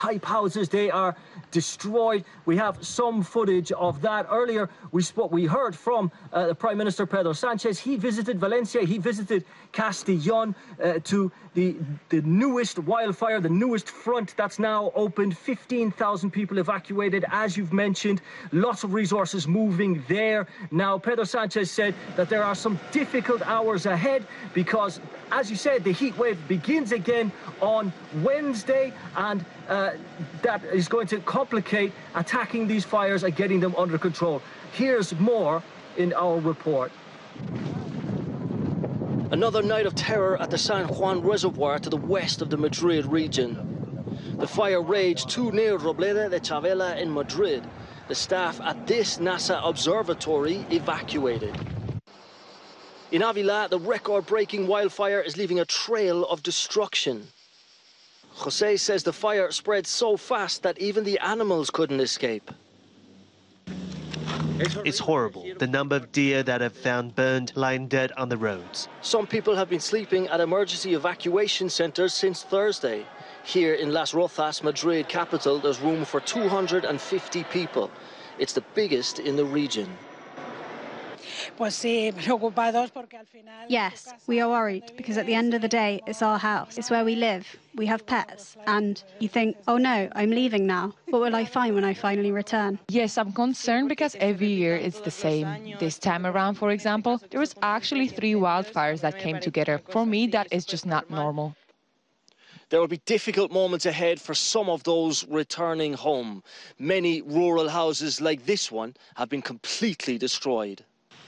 pipe houses, they are destroyed. We have some footage of that. Earlier, we heard from the Prime Minister Pedro Sanchez. He visited Valencia, he visited Castellón to the newest wildfire, the newest front that's now opened. 15,000 people evacuated, as you've mentioned. Lots of resources moving there. Now, Pedro Sanchez said that there are some difficult hours ahead because, as you said, the heat wave begins again on Wednesday, and that is going to complicate attacking these fires and getting them under control. Here's more in our report. Another night of terror at the San Juan Reservoir to the west of the Madrid region. The fire raged too near Robleda de Chavela in Madrid. The staff at this NASA observatory evacuated. In Avila, the record-breaking wildfire is leaving a trail of destruction. Jose says the fire spread so fast that even the animals couldn't escape. It's horrible, the number of deer that have found burned lying dead on the roads. Some people have been sleeping at emergency evacuation centres since Thursday. Here in Las Rozas, Madrid capital, there's room for 250 people. It's the biggest in the region. Yes, we are worried because at the end of the day, it's our house. It's where we live. We have pets. And you think, oh no, I'm leaving now. What will I find when I finally return? Yes, I'm concerned because every year it's the same. This time around, for example, there was actually 3 wildfires that came together. For me, that is just not normal. There will be difficult moments ahead for some of those returning home. Many rural houses like this one have been completely destroyed.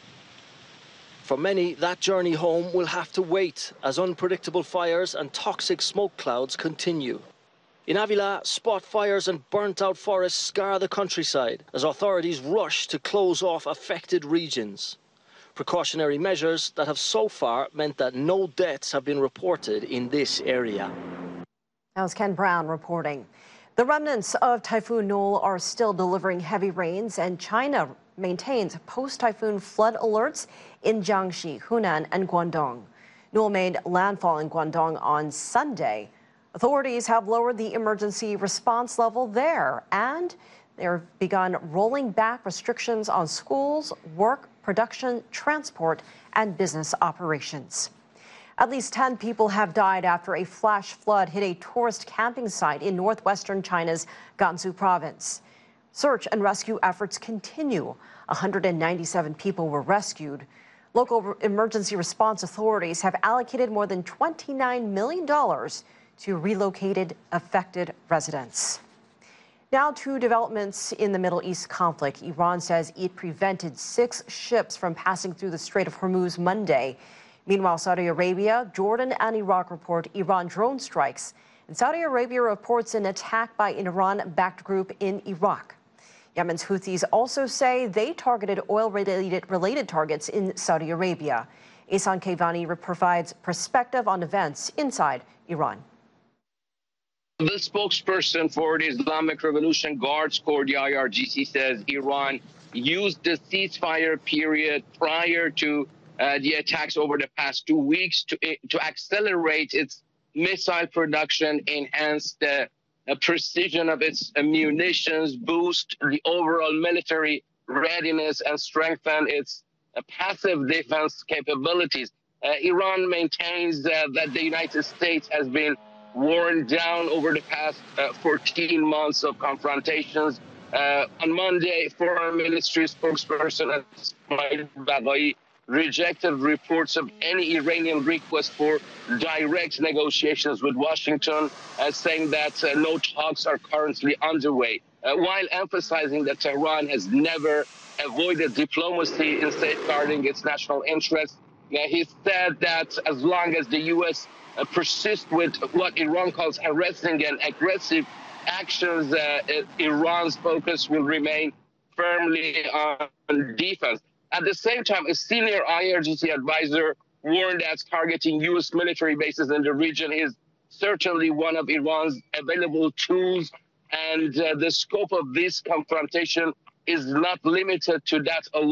For many, that journey home will have to wait as unpredictable fires and toxic smoke clouds continue. In Avila, spot fires and burnt-out forests scar the countryside as authorities rush to close off affected regions. Precautionary measures that have so far meant that no deaths have been reported in this area. That was Ken Brown reporting. The remnants of Typhoon Noel are still delivering heavy rains, and China maintains post-typhoon flood alerts in Jiangxi, Hunan, and Guangdong. Noel made landfall in Guangdong on Sunday. Authorities have lowered the emergency response level there, and they've begun rolling back restrictions on schools, work, production, transport, and business operations. At least 10 people have died after a flash flood hit a tourist camping site in northwestern China's Gansu province. Search and rescue efforts continue. 197 people were rescued. Local emergency response authorities have allocated more than $29 million to relocated affected residents. Now to developments in the Middle East conflict. Iran says it prevented 6 ships from passing through the Strait of Hormuz Monday. Meanwhile, Saudi Arabia, Jordan, and Iraq report Iran drone strikes. And Saudi Arabia reports an attack by an Iran-backed group in Iraq. Yemen's Houthis also say they targeted oil-related targets in Saudi Arabia. Ehsan Kevani provides perspective on events inside Iran. The spokesperson for the Islamic Revolution Guards Corps, the IRGC, says Iran used the ceasefire period prior to the attacks over the past 2 weeks to accelerate its missile production, enhance the precision of its munitions, boost the overall military readiness, and strengthen its passive defense capabilities. Iran maintains that the United States has been worn down over the past 14 months of confrontations. On Monday, Foreign Ministry spokesperson Ismail Baqai rejected reports of any Iranian request for direct negotiations with Washington, saying that no talks are currently underway, while emphasizing that Tehran has never avoided diplomacy in safeguarding its national interests. He said that as long as the U.S. persists with what Iran calls harassing and aggressive actions, Iran's focus will remain firmly on defense. At the same time, a senior IRGC advisor warned that targeting U.S. military bases in the region is certainly one of Iran's available tools, and the scope of this confrontation is not limited to that alone.